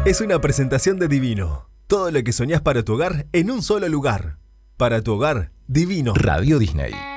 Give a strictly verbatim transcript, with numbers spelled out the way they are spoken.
Es una presentación de Divino. Todo lo que soñás para tu hogar en un solo lugar. Para tu hogar, Divino. Radio Disney.